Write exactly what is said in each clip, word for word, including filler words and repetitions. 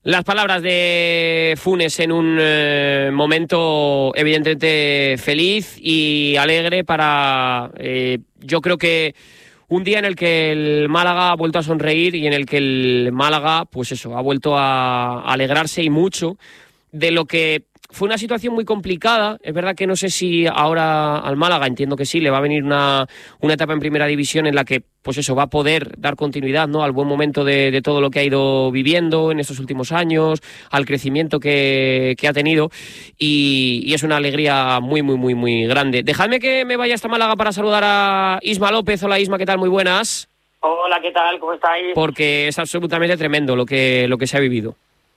Las palabras de Funes en un eh, momento evidentemente feliz y alegre para, eh, yo creo que un día en el que el Málaga ha vuelto a sonreír y en el que el Málaga, pues eso, ha vuelto a, a alegrarse y mucho de lo que fue una situación muy complicada. Es verdad que no sé si ahora al Málaga, entiendo que sí, le va a venir una, una etapa en primera división en la que, pues eso, va a poder dar continuidad, ¿no?, al buen momento de, de todo lo que ha ido viviendo en estos últimos años, al crecimiento que, que ha tenido, y, y es una alegría muy, muy, muy, muy grande. Dejadme que me vaya hasta Málaga para saludar a Isma López. Hola Isma, ¿qué tal? Muy buenas. Hola, ¿qué tal? ¿Cómo estáis? Porque es absolutamente tremendo lo que, lo que se ha vivido.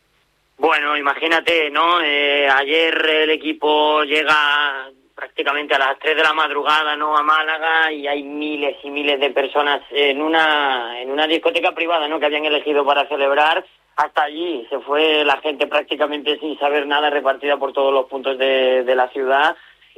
Bueno, imagínate, ¿no? Eh, ayer el equipo llega prácticamente a las tres de la madrugada, ¿no?, a Málaga, y hay miles y miles de personas en una en una discoteca privada, ¿no?, que habían elegido para celebrar. Hasta allí se fue la gente prácticamente sin saber nada, repartida por todos los puntos de, de la ciudad.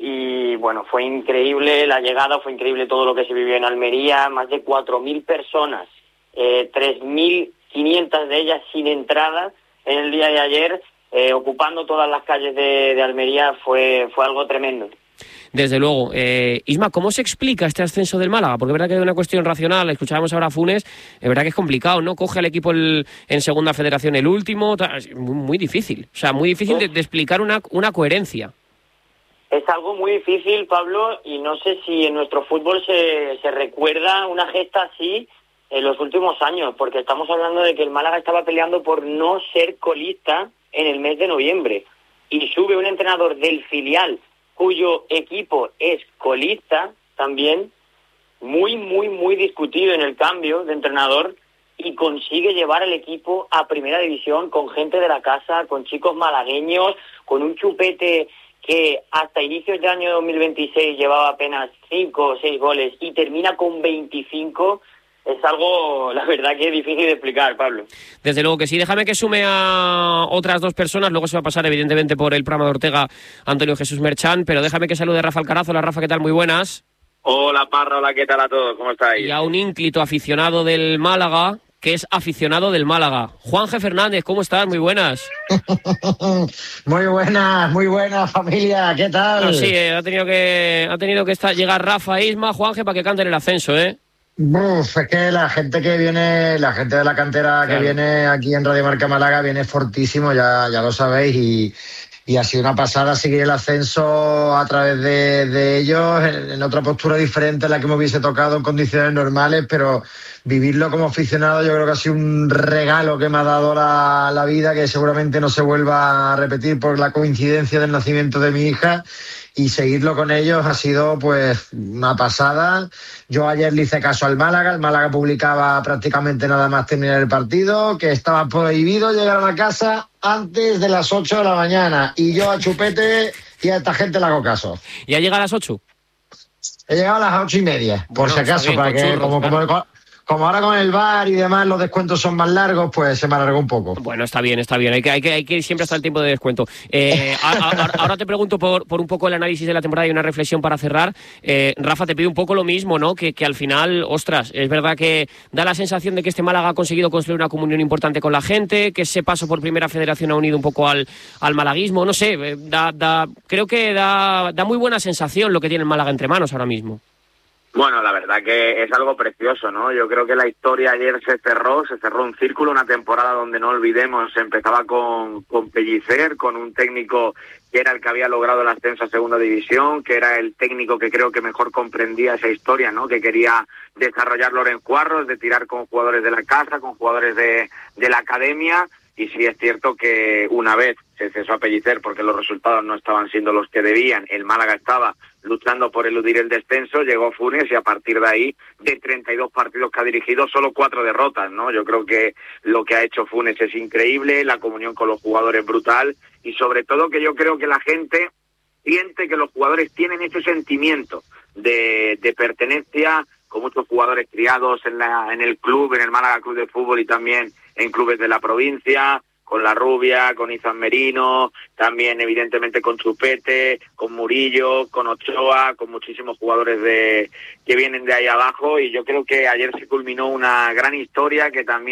Y bueno, fue increíble la llegada, fue increíble todo lo que se vivió en Almería. Más de cuatro mil personas, eh, tres mil quinientas de ellas sin entrada en el día de ayer, eh, ocupando todas las calles de, de Almería. Fue fue algo tremendo. Desde luego. Eh, Isma, ¿cómo se explica este ascenso del Málaga? Porque es verdad que es una cuestión racional, escuchábamos ahora a Funes, es verdad que es complicado, ¿no? Coge al equipo el, en segunda federación el último, es muy, muy difícil, o sea, muy difícil de, de explicar una, una coherencia. Es algo muy difícil, Pablo, y no sé si en nuestro fútbol se, se recuerda una gesta así en los últimos años, porque estamos hablando de que el Málaga estaba peleando por no ser colista en el mes de noviembre, y sube un entrenador del filial cuyo equipo es colista también, muy, muy, muy discutido en el cambio de entrenador, y consigue llevar el equipo a primera división con gente de la casa, con chicos malagueños, con un Chupete que hasta inicios del año dos mil veintiséis llevaba apenas cinco o seis goles y termina con veinticinco. Es algo, la verdad, que es difícil de explicar, Pablo. Desde luego que sí. Déjame que sume a otras dos personas. Luego se va a pasar, evidentemente, por el programa de Ortega, Antonio Jesús Merchán. Pero déjame que salude a Rafa Alcaraz. Hola, Rafa, ¿qué tal? Muy buenas. Hola, Parra. Hola, ¿qué tal a todos? ¿Cómo estáis? Y a un ínclito aficionado del Málaga, que es aficionado del Málaga. Juanje Fernández, ¿cómo estás? Muy buenas. Muy buenas, muy buenas, familia. ¿Qué tal? No, sí, eh, ha tenido que, ha tenido que estar, llegar Rafa e Isma, Juanje, para que canten el ascenso, ¿eh? Uf, es que la gente que viene, la gente de la cantera, claro, que viene aquí en Radio Marca Málaga viene fortísimo, ya, ya lo sabéis, y, y ha sido una pasada seguir el ascenso a través de, de ellos en, en otra postura diferente a la que me hubiese tocado en condiciones normales, pero vivirlo como aficionado yo creo que ha sido un regalo que me ha dado la, la vida, que seguramente no se vuelva a repetir por la coincidencia del nacimiento de mi hija. Y seguirlo con ellos ha sido pues una pasada. Yo ayer le hice caso al Málaga, el Málaga publicaba prácticamente nada más terminar el partido, que estaba prohibido llegar a la casa antes de las ocho de la mañana, y yo a Chupete y a esta gente le hago caso. ¿Y ha llegado a las ocho? He llegado a las ocho y media, por bueno, si acaso, bien, para que churros, como, claro. como, como ahora con el bar y demás los descuentos son más largos, pues se me alargó un poco. Bueno, está bien, está bien. Hay que, hay que, hay que ir siempre hasta el tiempo de descuento. Eh, a, a, ahora te pregunto por, por un poco el análisis de la temporada y una reflexión para cerrar. Eh, Rafa, te pido un poco lo mismo, ¿no? Que, que al final, ostras, es verdad que da la sensación de que este Málaga ha conseguido construir una comunión importante con la gente, que ese paso por Primera Federación ha unido un poco al, al malaguismo. No sé, da, da, creo que da, da muy buena sensación lo que tiene el Málaga entre manos ahora mismo. Bueno, la verdad que es algo precioso, ¿no? Yo creo que la historia ayer se cerró, se cerró un círculo, una temporada donde, no olvidemos, empezaba con, con Pellicer, con un técnico que era el que había logrado el ascenso a segunda división, que era el técnico que creo que mejor comprendía esa historia, ¿no? Que quería desarrollar Loren Cuarros, de tirar con jugadores de la casa, con jugadores de, de la academia. Y sí es cierto que una vez se cesó a Pellicer porque los resultados no estaban siendo los que debían, el Málaga estaba luchando por eludir el descenso, llegó Funes y a partir de ahí, de treinta y dos partidos que ha dirigido, solo cuatro derrotas, ¿no? Yo creo que lo que ha hecho Funes es increíble, la comunión con los jugadores brutal, y sobre todo que yo creo que la gente siente que los jugadores tienen ese sentimiento de, de pertenencia, con muchos jugadores criados en, la, en el club, en el Málaga Club de Fútbol y también en clubes de la provincia, con La Rubia, con Izan Merino, también evidentemente con Chupete, con Murillo, con Ochoa, con muchísimos jugadores de que vienen de ahí abajo, y yo creo que ayer se culminó una gran historia que también